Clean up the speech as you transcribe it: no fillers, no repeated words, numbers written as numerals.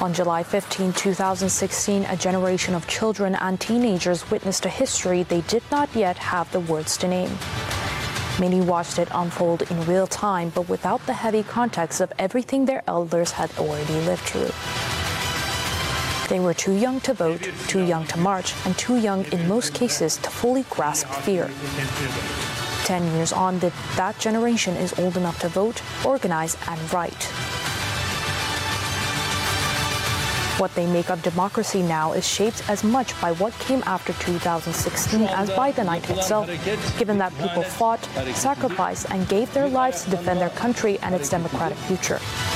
On July 15, 2016, a generation of children and teenagers witnessed a history they did not yet have the words to name. Many watched it unfold in real time, but without the heavy context of everything their elders had already lived through. They were too young to vote, too young to march, and too young in most cases to fully grasp fear. 10 years on, that generation is old enough to vote, organize, and write. What they make of democracy now is shaped as much by what came after 2016 as by the night itself, given that people fought, sacrificed, and gave their lives to defend their country and its democratic future.